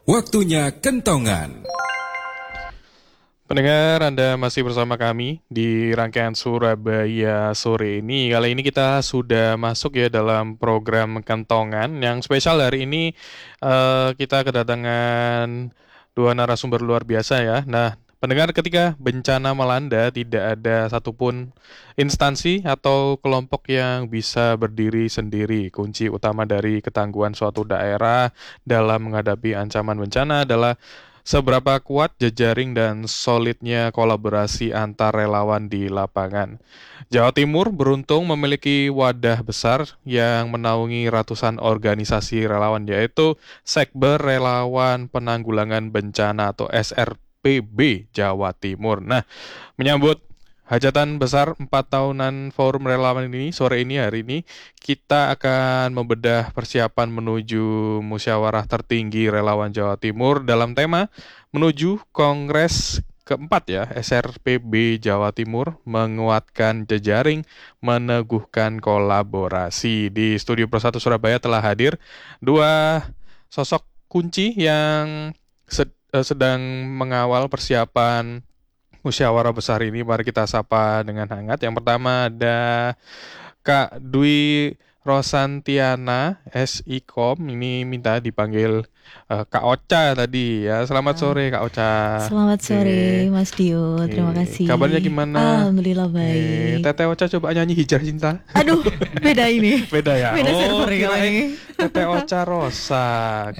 Waktunya kentongan. Pendengar, Anda masih bersama kami di rangkaian Surabaya sore ini. Kali ini kita sudah masuk ya dalam program kentongan yang spesial hari ini. Kita kedatangan dua narasumber luar biasa ya. Nah, pendengar, ketika bencana melanda tidak ada satupun instansi atau kelompok yang bisa berdiri sendiri. Kunci utama dari ketangguhan suatu daerah dalam menghadapi ancaman bencana adalah seberapa kuat jejaring dan solidnya kolaborasi antar relawan di lapangan. Jawa Timur beruntung memiliki wadah besar yang menaungi ratusan organisasi relawan, yaitu Sekber Relawan Penanggulangan Bencana atau SRPB Jawa Timur. Nah, menyambut hajatan besar 4 tahunan Forum Relawan ini, sore ini, hari ini, kita akan membedah persiapan menuju musyawarah tertinggi Relawan Jawa Timur dalam tema menuju Kongres keempat ya, SRPB Jawa Timur, menguatkan jejaring, meneguhkan kolaborasi. Di Studio Pro 1 Surabaya telah hadir dua sosok kunci yang sedang mengawal persiapan musyawarah besar ini. Mari kita sapa dengan hangat. Yang pertama ada Kak Dwi Rosantiana, SIKOM. Ini minta dipanggil Kak Ocha tadi ya. Selamat sore Kak Ocha. Selamat sore Mas Dio, terima kasih. Kabarnya gimana? Alhamdulillah baik. Teteh Ocha coba nyanyi Hijar Cinta. Aduh, beda ini. Beda ya? Beda server kirain ini. Teteh Ocha Rosa.